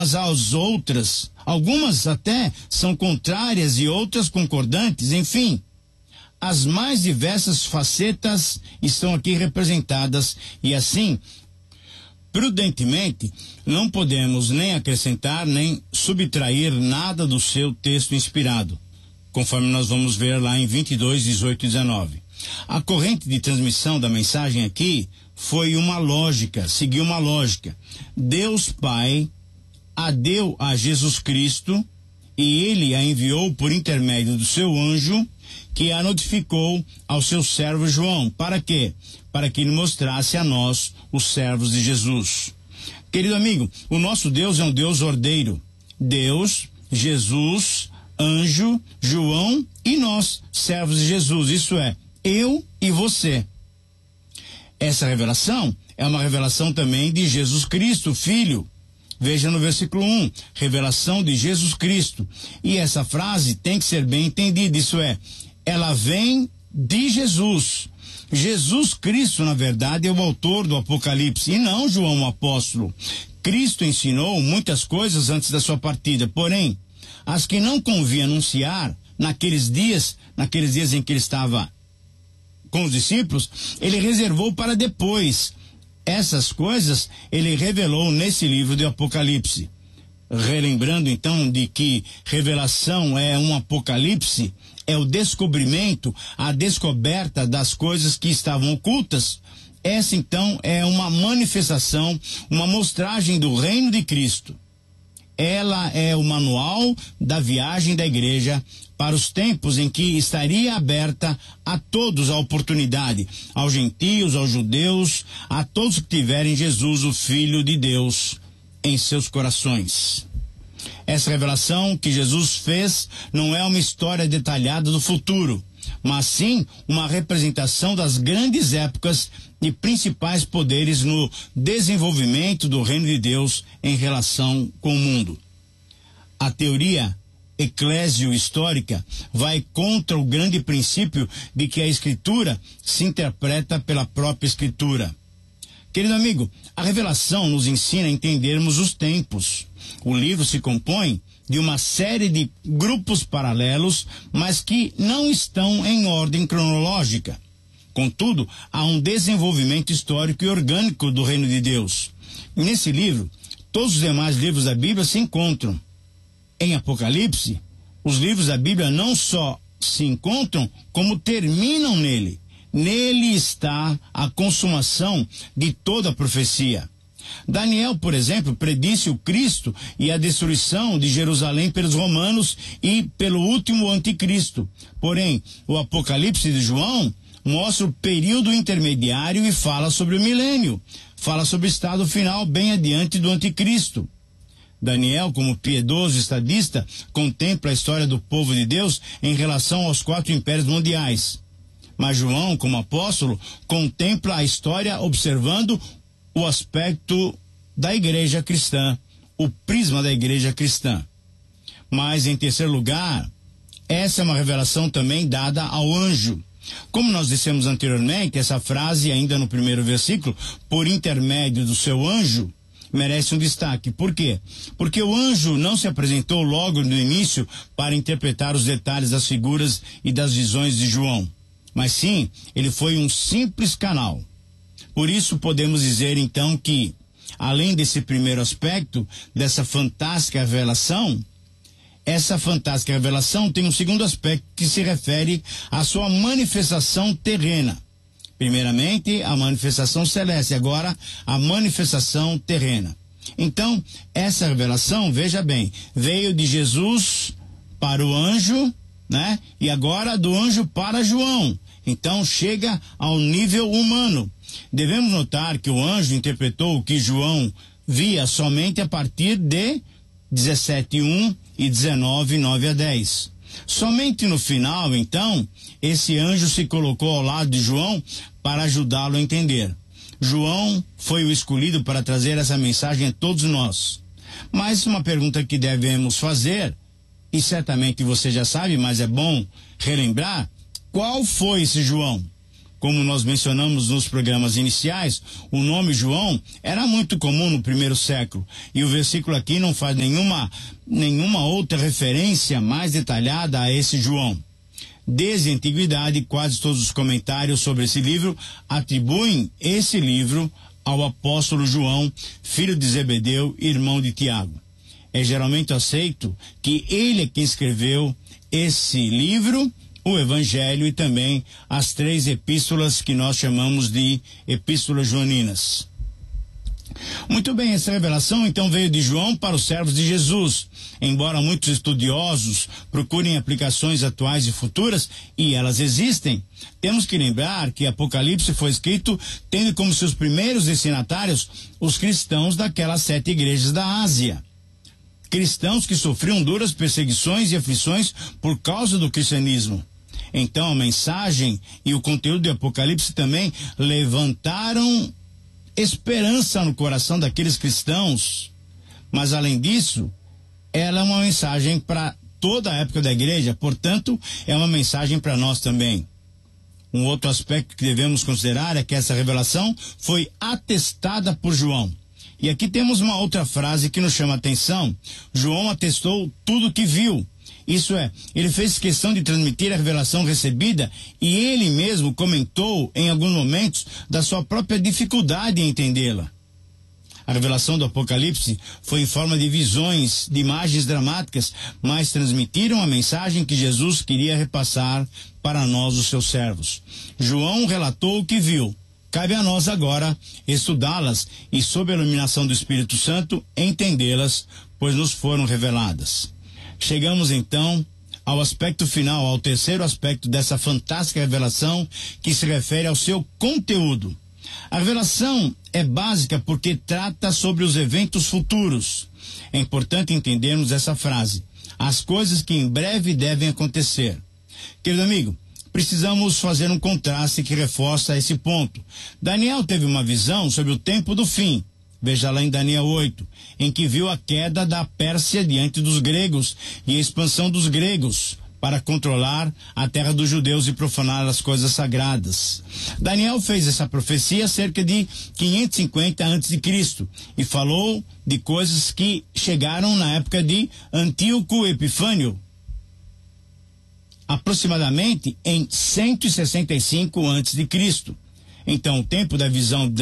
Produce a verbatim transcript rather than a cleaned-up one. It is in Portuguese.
às outras. Algumas até são contrárias e outras concordantes, enfim. As mais diversas facetas estão aqui representadas e assim, prudentemente, não podemos nem acrescentar nem subtrair nada do seu texto inspirado, conforme nós vamos ver lá em vinte e dois, dezoito e dezenove. A corrente de transmissão da mensagem aqui foi uma lógica, seguiu uma lógica. Deus Pai a deu a Jesus Cristo e ele a enviou por intermédio do seu anjo, que a notificou ao seu servo João. Para quê? Para que ele mostrasse a nós os servos de Jesus. Querido amigo, o nosso Deus é um Deus ordeiro. Deus, Jesus, anjo, João e nós, servos de Jesus. Isso é, eu e você. Essa revelação é uma revelação também de Jesus Cristo, Filho. Veja no versículo um, revelação de Jesus Cristo. E essa frase tem que ser bem entendida, isso é, ela vem de Jesus. Jesus Cristo, na verdade, é o autor do Apocalipse, e não João o apóstolo. Cristo ensinou muitas coisas antes da sua partida, porém, as que não convinha anunciar naqueles dias, naqueles dias em que ele estava com os discípulos, ele reservou para depois. Essas coisas ele revelou nesse livro do Apocalipse. Relembrando então de que revelação é um apocalipse, é o descobrimento, a descoberta das coisas que estavam ocultas. Essa então é uma manifestação, uma mostragem do reino de Cristo. Ela é o manual da viagem da igreja para os tempos em que estaria aberta a todos a oportunidade, aos gentios, aos judeus, a todos que tiverem Jesus, o Filho de Deus, em seus corações. Essa revelação que Jesus fez não é uma história detalhada do futuro, mas sim uma representação das grandes épocas e principais poderes no desenvolvimento do reino de Deus em relação com o mundo. A teoria eclésio-histórica vai contra o grande princípio de que a Escritura se interpreta pela própria Escritura. Querido amigo, a revelação nos ensina a entendermos os tempos. O livro se compõe de uma série de grupos paralelos, mas que não estão em ordem cronológica. Contudo, há um desenvolvimento histórico e orgânico do reino de Deus. E nesse livro, todos os demais livros da Bíblia se encontram. Em Apocalipse, os livros da Bíblia não só se encontram, como terminam nele. Nele está a consumação de toda a profecia. Daniel, por exemplo, predisse o Cristo e a destruição de Jerusalém pelos romanos e pelo último anticristo. Porém, o Apocalipse de João mostra o período intermediário e fala sobre o milênio. Fala sobre o estado final bem adiante do anticristo. Daniel, como piedoso estadista, contempla a história do povo de Deus em relação aos quatro impérios mundiais. Mas João, como apóstolo, contempla a história observando o aspecto da igreja cristã, o prisma da igreja cristã. Mas, em terceiro lugar, essa é uma revelação também dada ao anjo. Como nós dissemos anteriormente, essa frase, ainda no primeiro versículo, por intermédio do seu anjo, merece um destaque. Por quê? Porque o anjo não se apresentou logo no início para interpretar os detalhes das figuras e das visões de João. Mas sim, ele foi um simples canal. Por isso podemos dizer então que, além desse primeiro aspecto, dessa fantástica revelação, essa fantástica revelação tem um segundo aspecto que se refere à sua manifestação terrena. Primeiramente, a manifestação celeste, agora a manifestação terrena. Então, essa revelação, veja bem, veio de Jesus para o anjo, né? E agora do anjo para João. Então, chega ao nível humano. Devemos notar que o anjo interpretou o que João via somente a partir de dezessete, um e dezenove, nove a dez. Somente no final, então, esse anjo se colocou ao lado de João para ajudá-lo a entender. João foi o escolhido para trazer essa mensagem a todos nós. Mas uma pergunta que devemos fazer, e certamente você já sabe, mas é bom relembrar, qual foi esse João? Como nós mencionamos nos programas iniciais, o nome João era muito comum no primeiro século, e o versículo aqui não faz nenhuma, nenhuma outra referência mais detalhada a esse João. Desde a antiguidade, quase todos os comentários sobre esse livro atribuem esse livro ao apóstolo João, filho de Zebedeu, irmão de Tiago. É geralmente aceito que ele é quem escreveu esse livro, o Evangelho e também as três epístolas que nós chamamos de epístolas joaninas. Muito bem, essa revelação então veio de João para os servos de Jesus. Embora muitos estudiosos procurem aplicações atuais e futuras, e elas existem, temos que lembrar que Apocalipse foi escrito tendo como seus primeiros destinatários os cristãos daquelas sete igrejas da Ásia. Cristãos que sofriam duras perseguições e aflições por causa do cristianismo. Então a mensagem e o conteúdo de Apocalipse também levantaram esperança no coração daqueles cristãos. Mas além disso, ela é uma mensagem para toda a época da igreja, portanto, é uma mensagem para nós também. Um outro aspecto que devemos considerar é que essa revelação foi atestada por João. E aqui temos uma outra frase que nos chama a atenção. João atestou tudo o que viu. Isso é, ele fez questão de transmitir a revelação recebida e ele mesmo comentou em alguns momentos da sua própria dificuldade em entendê-la. A revelação do Apocalipse foi em forma de visões, de imagens dramáticas, mas transmitiram a mensagem que Jesus queria repassar para nós, os seus servos. João relatou o que viu. Cabe a nós agora estudá-las e, sob a iluminação do Espírito Santo, entendê-las, pois nos foram reveladas. Chegamos então ao aspecto final, ao terceiro aspecto dessa fantástica revelação, que se refere ao seu conteúdo. A revelação é básica porque trata sobre os eventos futuros. É importante entendermos essa frase: as coisas que em breve devem acontecer. Querido amigo, precisamos fazer um contraste que reforça esse ponto. Daniel teve uma visão sobre o tempo do fim. Veja lá em Daniel oito, em que viu a queda da Pérsia diante dos gregos e a expansão dos gregos para controlar a terra dos judeus e profanar as coisas sagradas. Daniel fez essa profecia cerca de quinhentos e cinquenta antes de Cristo e falou de coisas que chegaram na época de Antíoco Epifânio, aproximadamente em cento e sessenta e cinco antes de Cristo. Então, o tempo da visão